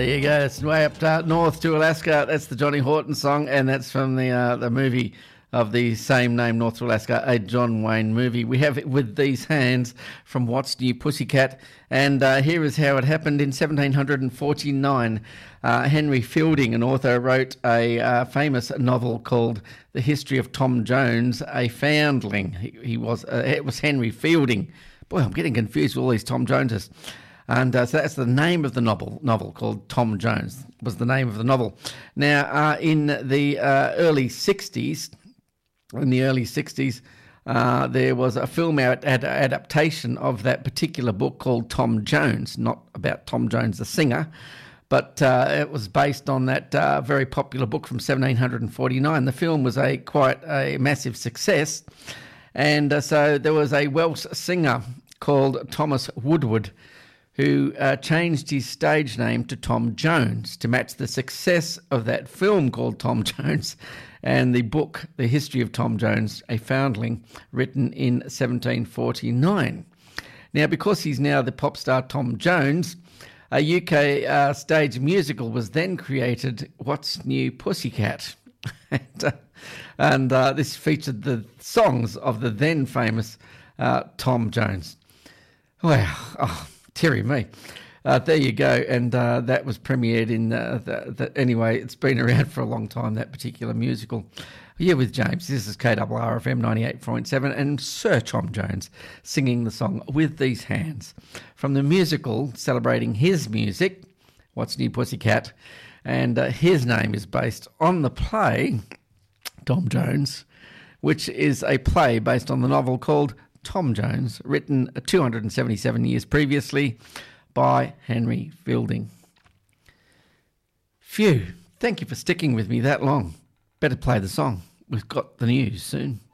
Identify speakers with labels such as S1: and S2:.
S1: There you go. It's way up north to Alaska. That's the Johnny Horton song, and that's from the movie of the same name, North to Alaska, a John Wayne movie. We have it With These Hands from What's New Pussycat, and here is how it happened. In 1749, Henry Fielding, an author, wrote a famous novel called The History of Tom Jones, a Foundling. It was Henry Fielding. Boy, I'm getting confused with all these Tom Joneses. And so that's the name of the novel called Tom Jones was the name of the novel. Now, in the early 60s, there was a film adaptation of that particular book called Tom Jones, not about Tom Jones the singer, but it was based on that very popular book from 1749. The film was quite a massive success, and so there was a Welsh singer called Thomas Woodward who changed his stage name to Tom Jones to match the success of that film called Tom Jones and the book, The History of Tom Jones, a Foundling, written in 1749. Now, because he's now the pop star Tom Jones, a UK stage musical was then created, What's New Pussycat? and this featured the songs of the then famous Tom Jones. Wow, Terry me. There you go, and that was premiered in anyway, it's been around for a long time, that particular musical. Yeah, with James. This is KRRFM 98.7 and Sir Tom Jones singing the song With These Hands from the musical celebrating his music, What's New Pussycat, and his name is based on the play Tom Jones, which is a play based on the novel called Tom Jones, written 277 years previously by Henry Fielding. Phew, thank you for sticking with me that long. Better play the song. We've got the news soon.